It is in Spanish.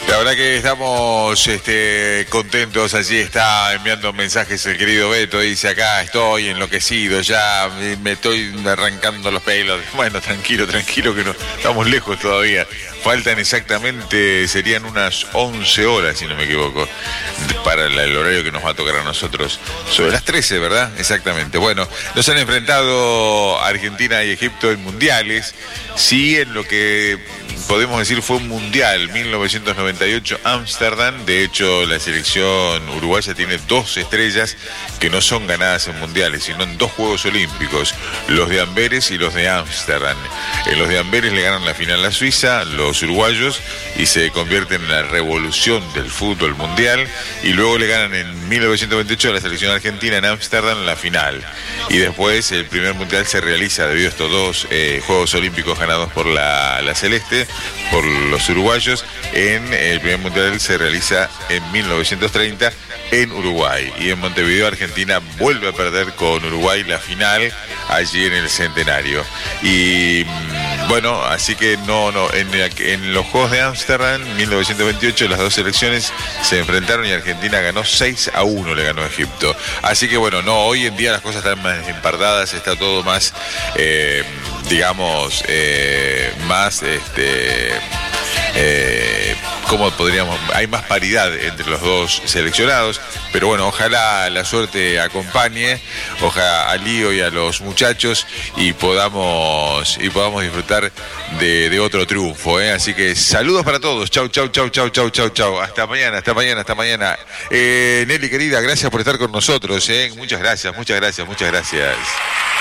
La verdad que estamos contentos. Allí está enviando mensajes el querido Beto. Dice: acá estoy enloquecido, ya me estoy arrancando los pelos. Bueno, tranquilo, que no estamos lejos todavía. Faltan exactamente, serían unas 11 horas, si no me equivoco, para el horario que nos va a tocar a nosotros. Sobre las 13, ¿verdad? Exactamente. Bueno, nos han enfrentado Argentina y Egipto en mundiales. Sí, en lo que podemos decir fue un mundial, 1998, Ámsterdam. De hecho, la selección uruguaya tiene 2 estrellas que no son ganadas en mundiales, sino en 2 Juegos Olímpicos, los de Amberes y los de Ámsterdam. En los de Amberes le ganan la final a Suiza, los uruguayos, y se convierten en la revolución del fútbol mundial. Y luego le ganan en 1928 a la selección argentina en Ámsterdam la final. Y después el primer mundial se realiza debido a estos 2 Juegos Olímpicos ganados por la celeste, por los uruguayos. En el primer mundial se realiza en 1930 en Uruguay, y en Montevideo Argentina vuelve a perder con Uruguay la final allí en el Centenario. Y bueno, así que en los Juegos de Ámsterdam 1928 las 2 selecciones se enfrentaron y Argentina ganó 6-1, le ganó a Egipto. Así que bueno, no, hoy en día las cosas están más empardadas, está todo más digamos más ¿cómo podríamos? Hay más paridad entre los 2 seleccionados, pero bueno, ojalá la suerte acompañe, ojalá a Lío y a los muchachos y podamos disfrutar de otro triunfo, ¿eh? Así que saludos para todos, chau, hasta mañana. Nelly querida, gracias por estar con nosotros, ¿eh? Muchas gracias.